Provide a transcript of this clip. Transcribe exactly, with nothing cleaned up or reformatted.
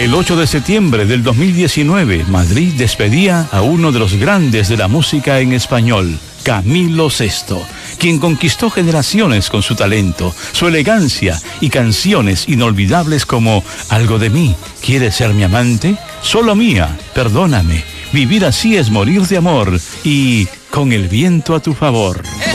El ocho de septiembre del dos mil diecinueve, Madrid despedía a uno de los grandes de la música en español, Camilo Sesto, quien conquistó generaciones con su talento, su elegancia y canciones inolvidables como Algo de mí, ¿quieres ser mi amante? Solo mía, perdóname, vivir así es morir de amor y Con el viento a tu favor.